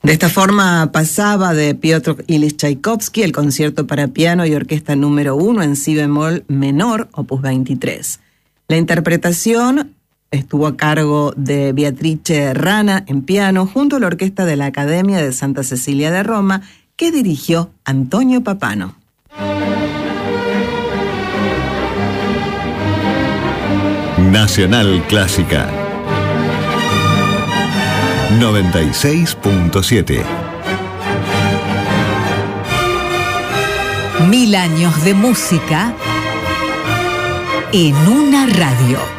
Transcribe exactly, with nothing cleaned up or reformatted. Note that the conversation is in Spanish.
De esta forma pasaba de Piotr Ilich Tchaikovsky el concierto para piano y orquesta número uno en si bemol menor, opus veintitrés. La interpretación estuvo a cargo de Beatrice Rana en piano, junto a la orquesta de la Academia de Santa Cecilia de Roma, que dirigió Antonio Papano. Nacional Clásica noventa y seis punto siete. Mil años de música en una radio.